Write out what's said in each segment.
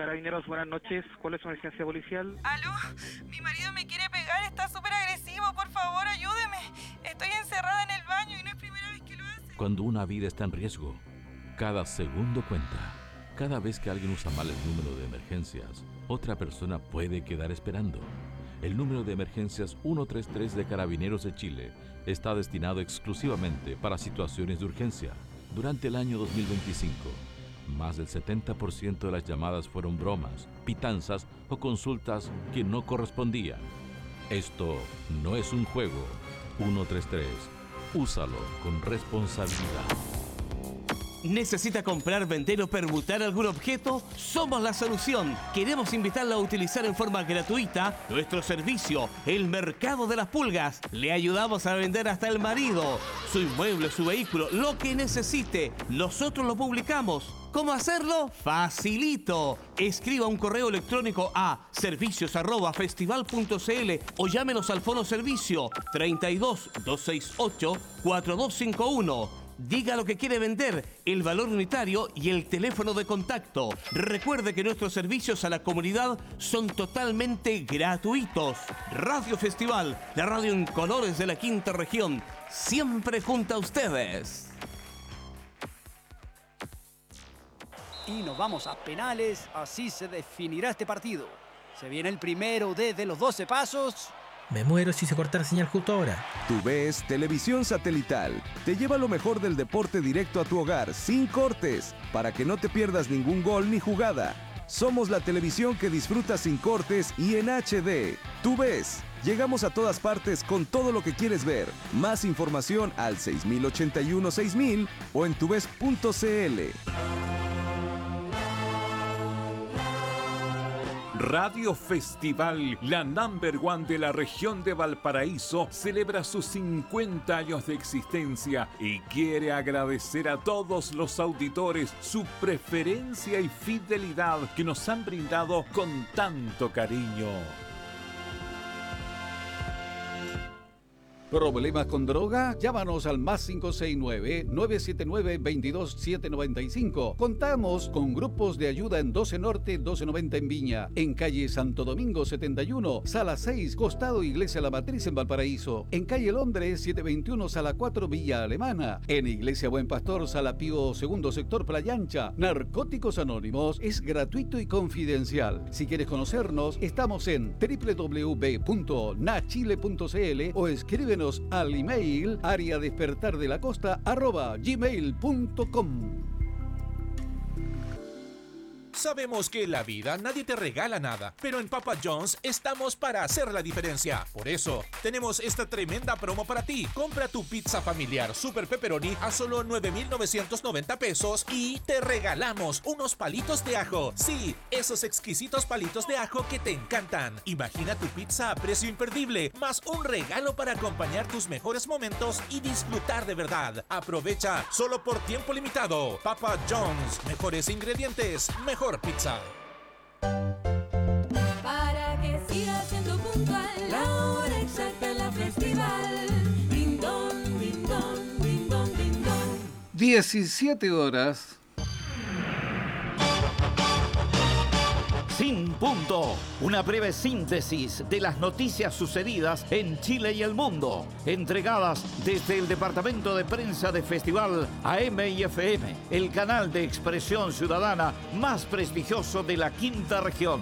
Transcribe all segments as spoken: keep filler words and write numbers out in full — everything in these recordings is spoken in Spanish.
Carabineros, buenas noches. ¿Cuál es su emergencia policial? ¿Aló? Mi marido me quiere pegar, está súper agresivo. Por favor, ayúdeme. Estoy encerrada en el baño y no es primera vez que lo hace. Cuando una vida está en riesgo, cada segundo cuenta. Cada vez que alguien usa mal el número de emergencias, otra persona puede quedar esperando. El número de emergencias ciento treinta y tres de Carabineros de Chile está destinado exclusivamente para situaciones de urgencia. Durante el año dos mil veinticinco, más del setenta por ciento de las llamadas fueron bromas, pitanzas o consultas que no correspondían. Esto no es un juego. ciento treinta y tres. Úsalo con responsabilidad. ¿Necesita comprar, vender o permutar algún objeto? Somos la solución. Queremos invitarla a utilizar en forma gratuita nuestro servicio, el Mercado de las Pulgas. Le ayudamos a vender hasta el marido, su inmueble, su vehículo, lo que necesite. Nosotros lo publicamos. ¿Cómo hacerlo? Facilito. Escriba un correo electrónico a servicios arroba festival punto cl o llámenos al fono servicio treinta y dos, doscientos sesenta y ocho, cuarenta y dos cincuenta y uno. Diga lo que quiere vender, el valor unitario y el teléfono de contacto. Recuerde que nuestros servicios a la comunidad son totalmente gratuitos. Radio Festival, la radio en colores de la quinta región, siempre junto a ustedes. Y nos vamos a penales, así se definirá este partido. Se viene el primero desde los doce pasos. Me muero si se corta la señal justo ahora. TUVES Televisión Satelital te lleva lo mejor del deporte directo a tu hogar, sin cortes, para que no te pierdas ningún gol ni jugada. Somos la televisión que disfrutas sin cortes y en H D. TUVES. Llegamos a todas partes con todo lo que quieres ver. Más información al seis mil ochenta y uno seis mil o en tuves punto cl. Radio Festival, la number one de la región de Valparaíso, celebra sus cincuenta años de existencia y quiere agradecer a todos los auditores su preferencia y fidelidad que nos han brindado con tanto cariño. ¿Problemas con droga? Llámanos al más cinco seis nueve, nueve siete nueve, dos dos siete nueve cinco. Contamos con grupos de ayuda en doce Norte, doce noventa en Viña, en calle Santo Domingo setenta y uno, sala seis, costado Iglesia La Matriz en Valparaíso, en calle Londres setecientos veintiuno, sala cuatro, Villa Alemana, en Iglesia Buen Pastor, sala Pío segundo sector Playa Ancha. Narcóticos Anónimos es gratuito y confidencial. Si quieres conocernos, estamos en doble u doble u doble u punto nachile punto cl o escribe al email área despertar de la costa arroba gmail punto com. Sabemos que en la vida nadie te regala nada, pero en Papa John's estamos para hacer la diferencia. Por eso, tenemos esta tremenda promo para ti. Compra tu pizza familiar Super Pepperoni a solo nueve mil novecientos noventa pesos y te regalamos unos palitos de ajo. Sí, esos exquisitos palitos de ajo que te encantan. Imagina tu pizza a precio imperdible, más un regalo para acompañar tus mejores momentos y disfrutar de verdad. Aprovecha solo por tiempo limitado. Papa John's, mejores ingredientes, mejor pizza. Para que siga siendo puntual, la hora exacta, la festival. Ding dong, ding dong, ding dong, ding dong. diecisiete horas. Sin punto, una breve síntesis de las noticias sucedidas en Chile y el mundo, entregadas desde el Departamento de Prensa de Festival A M y F M, el canal de expresión ciudadana más prestigioso de la quinta región.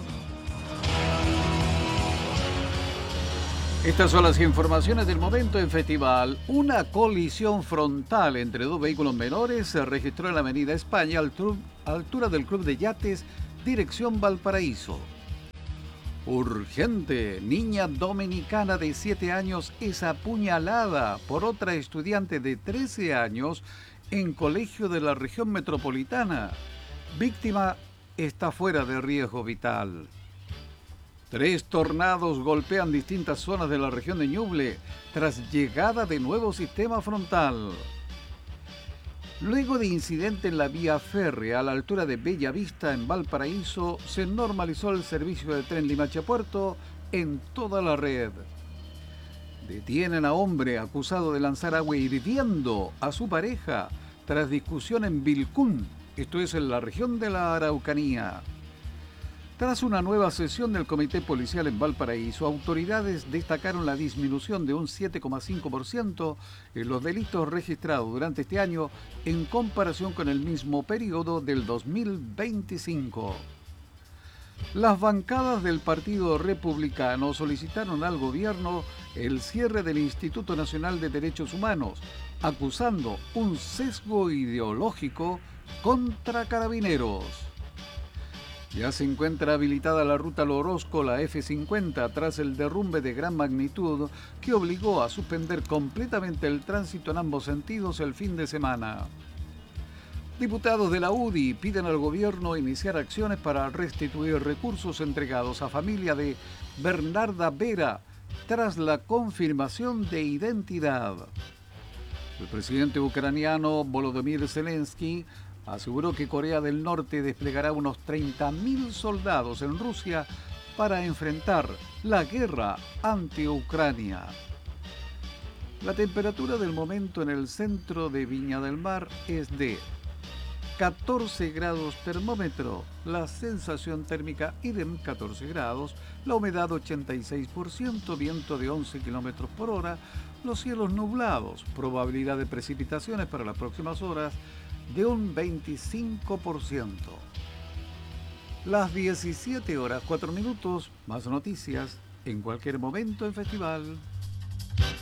Estas son las informaciones del momento en Festival. Una colisión frontal entre dos vehículos menores se registró en la avenida España, altura del Club de Yates, dirección Valparaíso. Urgente, niña dominicana de siete años es apuñalada por otra estudiante de trece años en colegio de la región metropolitana. Víctima está fuera de riesgo vital. Tres tornados golpean distintas zonas de la región de Ñuble tras llegada de nuevo sistema frontal. Luego de incidente en la vía férrea a la altura de Bella Vista en Valparaíso, se normalizó el servicio de tren Limache-Puerto en toda la red. Detienen a hombre acusado de lanzar agua hirviendo a su pareja tras discusión en Vilcún, esto es en la región de la Araucanía. Tras una nueva sesión del Comité Policial en Valparaíso, autoridades destacaron la disminución de un siete coma cinco por ciento en los delitos registrados durante este año en comparación con el mismo periodo del dos mil veinticinco. Las bancadas del Partido Republicano solicitaron al gobierno el cierre del Instituto Nacional de Derechos Humanos, acusando un sesgo ideológico contra Carabineros. Ya se encuentra habilitada la ruta Lorosco, la F cincuenta, tras el derrumbe de gran magnitud que obligó a suspender completamente el tránsito en ambos sentidos el fin de semana. Diputados de la U D I piden al gobierno iniciar acciones para restituir recursos entregados a familia de Bernarda Vera tras la confirmación de identidad. El presidente ucraniano Volodymyr Zelensky aseguró que Corea del Norte desplegará unos treinta mil soldados en Rusia para enfrentar la guerra ante Ucrania. La temperatura del momento en el centro de Viña del Mar es de catorce grados termómetro, la sensación térmica idem catorce grados, la humedad ochenta y seis por ciento, viento de once kilómetros por hora, los cielos nublados, probabilidad de precipitaciones para las próximas horas de un veinticinco por ciento. Las diecisiete horas cuatro minutos, más noticias en cualquier momento en Festival.